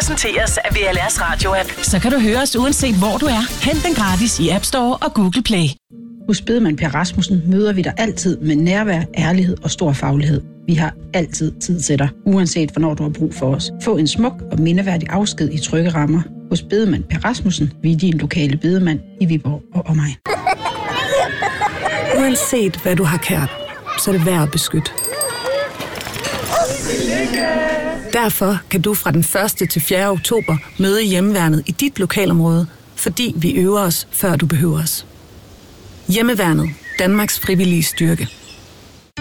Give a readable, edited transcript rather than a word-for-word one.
præsenteres af VLR's Radio-app. Så kan du høre os uanset hvor du er. Hent den gratis i App Store og Google Play. Hos Bedemand Per Rasmussen møder vi dig altid med nærvær, ærlighed og stor faglighed. Vi har altid tid til dig, uanset hvornår du har brug for os. Få en smuk og mindeværdig afsked i trygge rammer. Hos Bedemand Per Rasmussen, vi er din lokale bedemand i Viborg og omegn. Uanset hvad du har kært, så er det værd at beskytte. Derfor kan du fra den 1. til 4. oktober møde Hjemmeværnet i dit lokalområde, fordi vi øver os, før du behøver os. Hjemmeværnet. Danmarks frivillige styrke.